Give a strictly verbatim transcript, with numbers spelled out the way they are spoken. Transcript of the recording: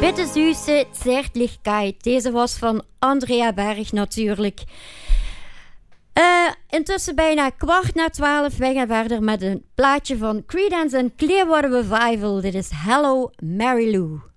Bittersüße Zärtlichkeit. Deze was van Andrea Berg natuurlijk. Uh, intussen bijna kwart na twaalf. Wij gaan verder met een plaatje van Creedence and Clearwater Revival. Dit is Hello Mary Lou.